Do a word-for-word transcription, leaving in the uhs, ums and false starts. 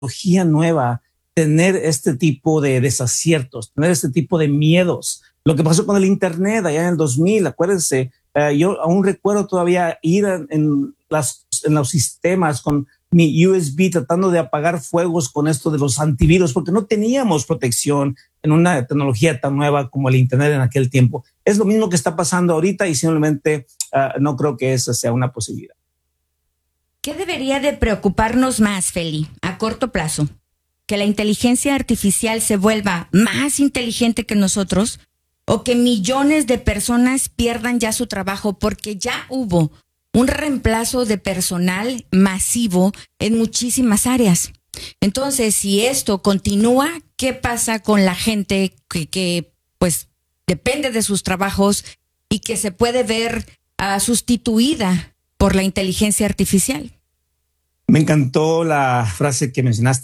tecnología nueva, tener este tipo de desaciertos, tener este tipo de miedos. Lo que pasó con el Internet allá en el dos mil, acuérdense, uh, yo aún recuerdo todavía ir en, en, las, en los sistemas con mi U S B tratando de apagar fuegos con esto de los antivirus, porque no teníamos protección en una tecnología tan nueva como el Internet en aquel tiempo. Es lo mismo que está pasando ahorita y simplemente uh, no creo que esa sea una posibilidad. ¿Qué debería de preocuparnos más, Feli, a corto plazo? ¿Que la inteligencia artificial se vuelva más inteligente que nosotros o que millones de personas pierdan ya su trabajo porque ya hubo un reemplazo de personal masivo en muchísimas áreas? Entonces, si esto continúa, ¿qué pasa con la gente que, que pues depende de sus trabajos y que se puede ver uh, sustituida por la inteligencia artificial? Me encantó la frase que mencionaste